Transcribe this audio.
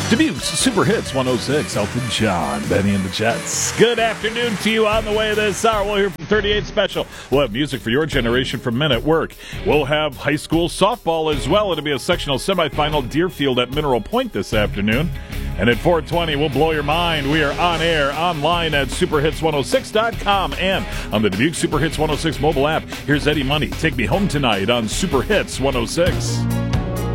Dubuque's Super Hits 106, Elton John, Benny and the Jets. Good afternoon to you on the way this hour. We'll hear from 38 Special. We'll have music for your generation from Men at Work. We'll have high school softball as well. It'll be a sectional semifinal Deerfield at Mineral Point this afternoon. And at 4:20, we'll blow your mind. We are on air, online at superhits106.com and on the Dubuque Super Hits 106 mobile app. Here's Eddie Money. Take me home tonight on Super Hits 106.